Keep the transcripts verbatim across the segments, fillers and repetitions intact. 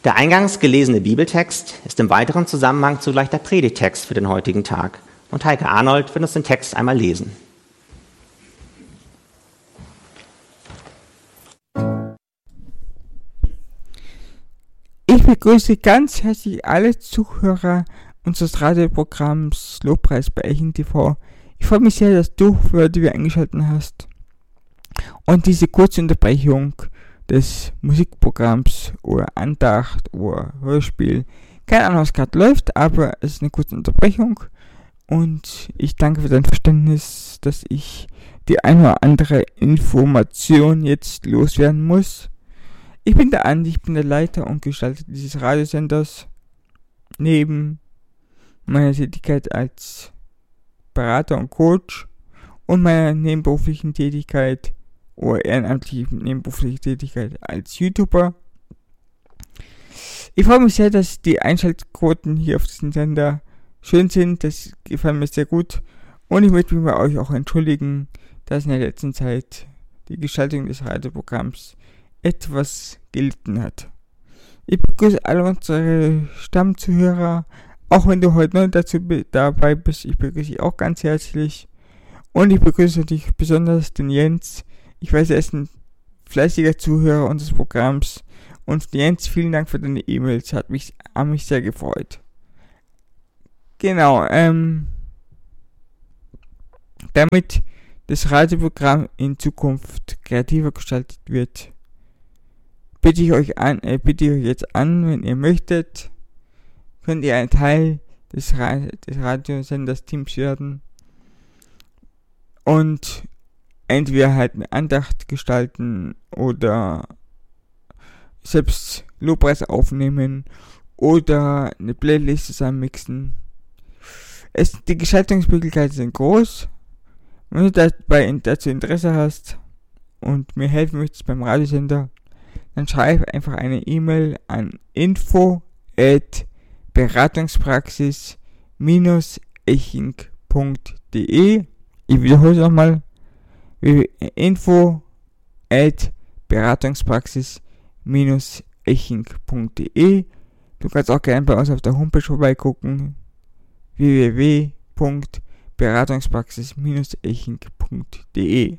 Der eingangs gelesene Bibeltext ist im weiteren Zusammenhang zugleich der Predigttext für den heutigen Tag. Und Heike Arnold wird uns den Text einmal lesen. Ich begrüße ganz herzlich alle Zuhörer unseres Radioprogramms Lobpreis bei Echen T V. Ich freue mich sehr, dass du für die wir eingeschaltet hast. Und diese kurze Unterbrechung des Musikprogramms oder Andacht oder Hörspiel, keine Ahnung, was gerade läuft, aber es ist eine kurze Unterbrechung. Und ich danke für dein Verständnis, dass ich die eine oder andere Information jetzt loswerden muss. Ich bin der Andi, ich bin der Leiter und Gestalter dieses Radiosenders. Neben meiner Tätigkeit als Berater und Coach und meiner nebenberuflichen Tätigkeit oder ehrenamtliche nebenberufliche Tätigkeit als YouTuber. Ich freue mich sehr, dass die Einschaltquoten hier auf diesem Sender schön sind. Das gefällt mir sehr gut. Und ich möchte mich bei euch auch entschuldigen, dass in der letzten Zeit die Gestaltung des Radioprogramms etwas gelitten hat. Ich begrüße alle unsere Stammzuhörer, auch wenn du heute neu dazu be- dabei bist. Ich begrüße dich auch ganz herzlich. Und ich begrüße dich besonders den Jens. Ich weiß, er ist ein fleißiger Zuhörer unseres Programms. Und Jens, vielen Dank für deine E-Mails. Hat mich, hat mich sehr gefreut. Genau, ähm, damit das Radioprogramm in Zukunft kreativer gestaltet wird, bitte ich euch an, äh, bitte ich euch jetzt an, wenn ihr möchtet, könnt ihr ein Teil des, Ra- des Radiosenders Teams werden und entweder halt eine Andacht gestalten oder selbst Lobpreis aufnehmen oder eine Playlist zusammenmixen. Es, die Gestaltungsmöglichkeiten sind groß. Wenn du dabei dazu Interesse hast und mir helfen möchtest beim Radiosender, dann schreib einfach eine E-Mail an info at beratungspraxis eching punkt de. Ich wiederhole es nochmal. info at beratungspraxis eching punkt de. Du kannst auch gerne bei uns auf der Homepage vorbeigucken. w w w punkt beratungspraxis eching punkt de.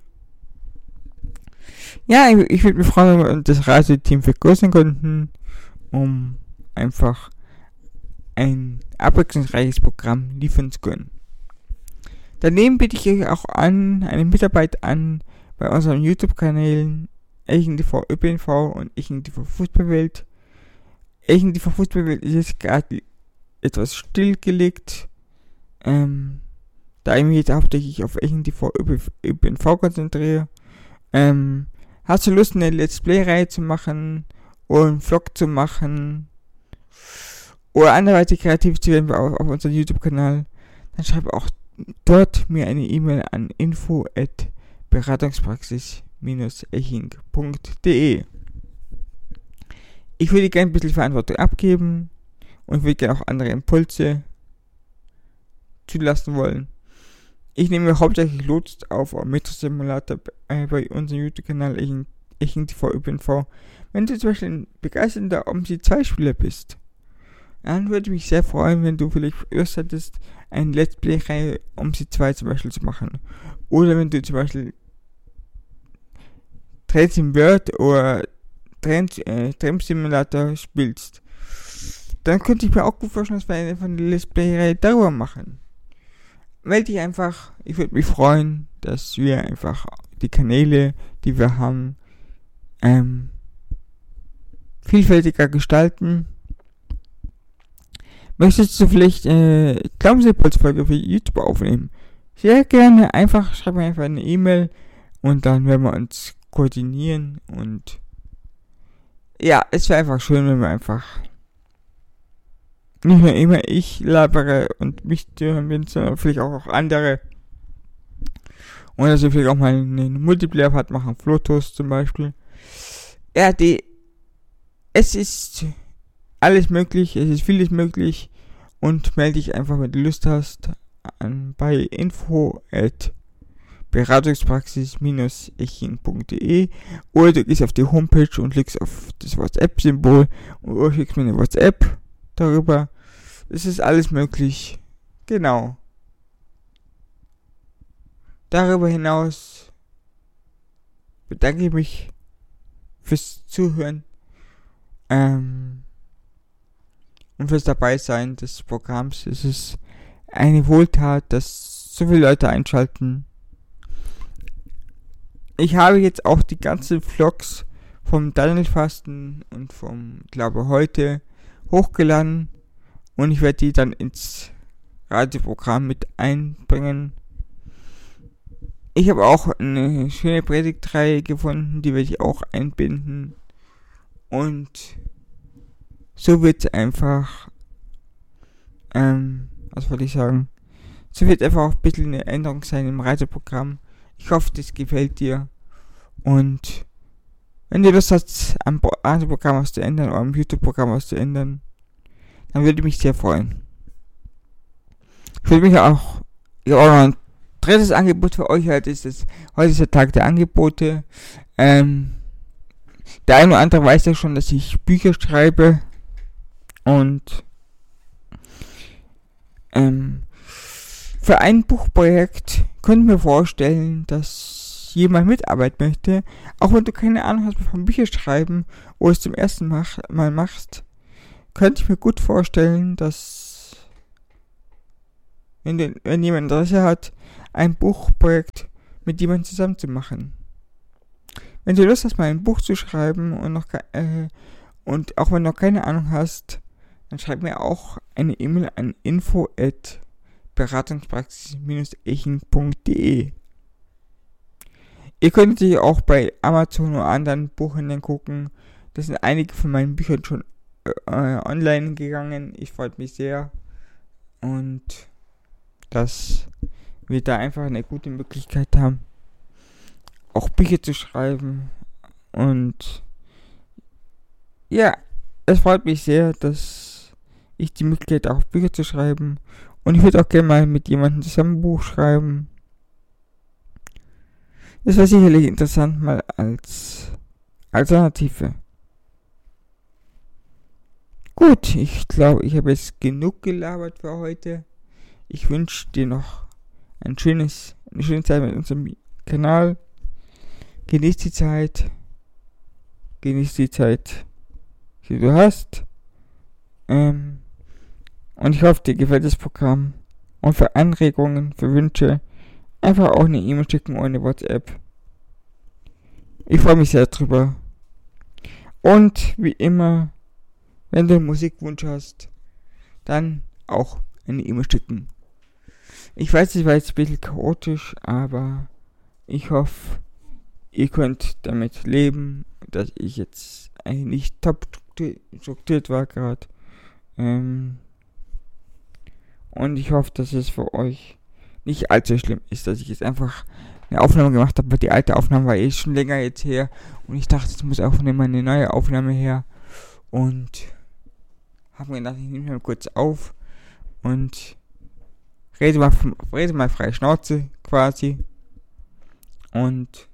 Ja, ich, ich würde mich freuen, wenn wir das Radioteam vergrößern könnten, um einfach ein abwechslungsreiches Programm liefern zu können. Daneben biete ich euch auch an, eine Mitarbeit an bei unseren YouTube-Kanälen Echen T V Ö P N V und Echen T V Fußballwelt. Echen T V Fußballwelt ist jetzt gerade etwas stillgelegt, ähm, da ich mich jetzt hauptsächlich auf Echen T V Ö P N V konzentriere. Ähm, hast du Lust, eine Let's Play-Reihe zu machen oder einen Vlog zu machen oder anderweitig kreativ zu werden auf, auf unserem YouTube-Kanal, dann schreib auch dort mir eine E-Mail an info at beratungspraxis eching punkt de. Ich würde gerne ein bisschen Verantwortung abgeben und würde gerne auch andere Impulse zulassen wollen. Ich nehme hauptsächlich Lust auf Metro Simulator äh, bei unserem YouTube-Kanal Echen T V Ö P N V. Wenn du zum Beispiel ein begeisterter O M S I zwei Spieler bist, dann würde ich mich sehr freuen, wenn du vielleicht Lust hättest, eine Let's Play-Reihe O M S I zwei zum Beispiel zu machen. Oder wenn du zum Beispiel Train Sim World oder Train, äh, Train Simulator spielst, dann könnte ich mir auch gut vorstellen, dass wir eine, eine Let's Play-Reihe darüber machen. Melde dich einfach, ich würde mich freuen, dass wir einfach die Kanäle, die wir haben, ähm, vielfältiger gestalten. Möchtest du vielleicht äh, Glaubensimpulsfolge für YouTube aufnehmen? Sehr gerne, einfach schreib mir einfach eine E-Mail und dann werden wir uns koordinieren und ja, es wäre einfach schön, wenn wir einfach nicht nur immer ich labere und mich hören will, sondern vielleicht auch, auch andere. Und dass wir vielleicht auch mal einen Multiplayer-Part machen, Flotos zum Beispiel. Ja, die, es ist alles möglich, es ist vieles möglich und melde dich einfach, wenn du Lust hast, an, bei info at beratungspraxis Bindestrich eching punkt de oder du gehst auf die Homepage und klickst auf das WhatsApp-Symbol und schickst mir eine WhatsApp darüber. Es ist alles möglich. Genau. Darüber hinaus bedanke ich mich fürs Zuhören ähm, und fürs Dabeisein des Programms. Es ist eine Wohltat, dass so viele Leute einschalten. Ich habe jetzt auch die ganzen Vlogs vom Daniel-Fasten und vom Glaube heute hochgeladen und ich werde die dann ins Radioprogramm mit einbringen. Ich habe auch eine schöne Predigtreihe gefunden, die werde ich auch einbinden. Und so wird es einfach, ähm, was wollte ich sagen? So wird einfach auch ein bisschen eine Änderung sein im Radioprogramm. Ich hoffe, das gefällt dir. Und wenn du Lust hast, am Radioprogramm was zu ändern oder am YouTube-Programm was zu ändern, dann würde ich mich sehr freuen. Ich würde mich auch, ja, auch noch ein drittes Angebot für euch halt ist es, heute ist der Tag der Angebote. Ähm, der eine oder andere weiß ja schon, dass ich Bücher schreibe und ähm, für ein Buchprojekt könnte ich mir vorstellen, dass jemand mitarbeiten möchte, auch wenn du keine Ahnung hast vom Bücherschreiben oder es zum ersten Mal machst, könnte ich mir gut vorstellen, dass wenn, du, wenn jemand Interesse hat, ein Buchprojekt mit jemandem zusammen zu machen. Wenn du Lust hast, mal ein Buch zu schreiben und noch äh, und auch wenn du noch keine Ahnung hast, dann schreib mir auch eine E-Mail an info at beratungspraxis Bindestrich eching punkt de. Ihr könnt natürlich auch bei Amazon oder anderen Buchhändlern gucken. Da sind einige von meinen Büchern schon äh, online gegangen. Ich freue mich sehr. Und dass wir da einfach eine gute Möglichkeit haben, auch Bücher zu schreiben. Und ja, es freut mich sehr, dass ich die Möglichkeit habe, auch Bücher zu schreiben. Und ich würde auch gerne mal mit jemandem zusammen ein Buch schreiben. Das war sicherlich interessant mal als Alternative. Gut, ich glaube, ich habe jetzt genug gelabert für heute. Ich wünsche dir noch ein schönes, eine schöne Zeit mit unserem Kanal. Genieß die Zeit. Genieß die Zeit, die du hast. Ähm, und ich hoffe, dir gefällt das Programm. Und für Anregungen, für Wünsche, einfach auch eine E-Mail schicken oder eine WhatsApp. Ich freue mich sehr drüber. Und wie immer, wenn du einen Musikwunsch hast, dann auch eine E-Mail schicken. Ich weiß, es war jetzt ein bisschen chaotisch, aber ich hoffe, ihr könnt damit leben, dass ich jetzt eigentlich nicht top strukturiert war gerade. Ähm, und ich hoffe, dass es für euch nicht allzu schlimm ist, dass ich jetzt einfach eine Aufnahme gemacht habe, weil die alte Aufnahme war eh schon länger jetzt her und ich dachte, es muss auch mal eine neue Aufnahme her und habe mir gedacht, ich nehme mal kurz auf und rede mal, rede mal frei Schnauze quasi und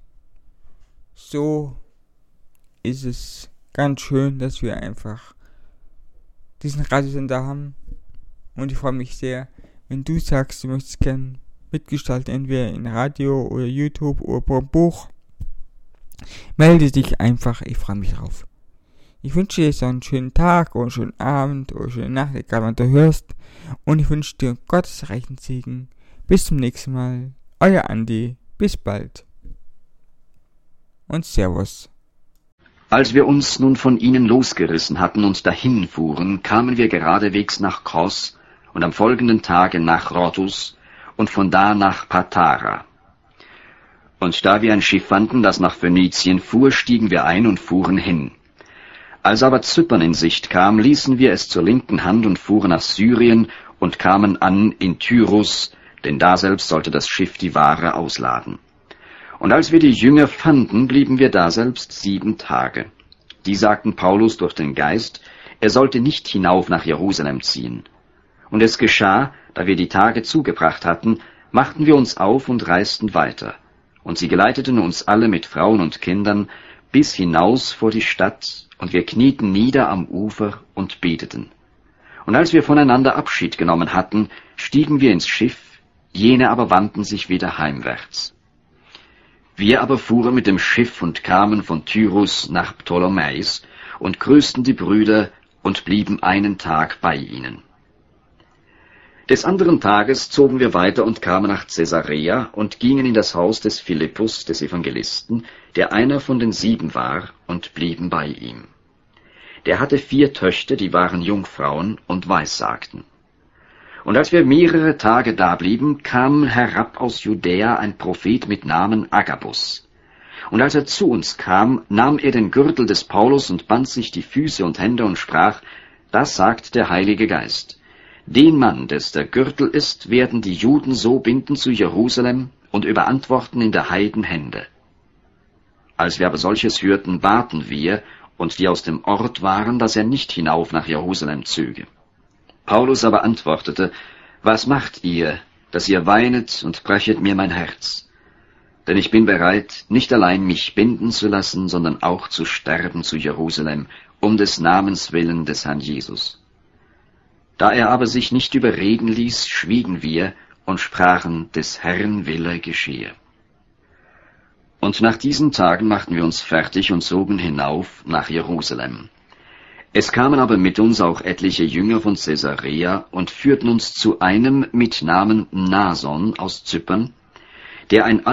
so ist es ganz schön, dass wir einfach diesen Radiosender haben und ich freue mich sehr, wenn du sagst, du möchtest gerne mitgestalten, entweder in Radio oder YouTube oder per Buch, melde dich einfach, ich freue mich drauf. Ich wünsche dir so einen schönen Tag oder einen schönen Abend oder eine schöne Nacht, egal wann du hörst, und ich wünsche dir Gottes reichen Segen. Bis zum nächsten Mal, euer Andi, bis bald und Servus. Als wir uns nun von ihnen losgerissen hatten und dahin fuhren, kamen wir geradewegs nach Kos und am folgenden Tage nach Rhodus und von da nach Patara. Und da wir ein Schiff fanden, das nach Phönizien fuhr, stiegen wir ein und fuhren hin. Als aber Zypern in Sicht kam, ließen wir es zur linken Hand und fuhren nach Syrien und kamen an in Tyrus, denn daselbst sollte das Schiff die Ware ausladen. Und als wir die Jünger fanden, blieben wir daselbst sieben Tage. Die sagten Paulus durch den Geist, er sollte nicht hinauf nach Jerusalem ziehen. Und es geschah, da wir die Tage zugebracht hatten, machten wir uns auf und reisten weiter. Und sie geleiteten uns alle mit Frauen und Kindern bis hinaus vor die Stadt, und wir knieten nieder am Ufer und beteten. Und als wir voneinander Abschied genommen hatten, stiegen wir ins Schiff, jene aber wandten sich wieder heimwärts. Wir aber fuhren mit dem Schiff und kamen von Tyrus nach Ptolemais und grüßten die Brüder und blieben einen Tag bei ihnen. Des anderen Tages zogen wir weiter und kamen nach Caesarea und gingen in das Haus des Philippus, des Evangelisten, der einer von den sieben war, und blieben bei ihm. Der hatte vier Töchter, die waren Jungfrauen und weissagten. Und als wir mehrere Tage dablieben, kam herab aus Judäa ein Prophet mit Namen Agabus. Und als er zu uns kam, nahm er den Gürtel des Paulus und band sich die Füße und Hände und sprach: Das sagt der Heilige Geist. Den Mann, des der Gürtel ist, werden die Juden so binden zu Jerusalem und überantworten in der Heiden Hände. Als wir aber solches hörten, baten wir, und die aus dem Ort waren, dass er nicht hinauf nach Jerusalem zöge. Paulus aber antwortete: Was macht ihr, dass ihr weinet und brechet mir mein Herz? Denn ich bin bereit, nicht allein mich binden zu lassen, sondern auch zu sterben zu Jerusalem, um des Namens willen des Herrn Jesus. Da er aber sich nicht überreden ließ, schwiegen wir und sprachen, des Herrn Wille geschehe. Und nach diesen Tagen machten wir uns fertig und zogen hinauf nach Jerusalem. Es kamen aber mit uns auch etliche Jünger von Caesarea und führten uns zu einem mit Namen Nason aus Zypern, der ein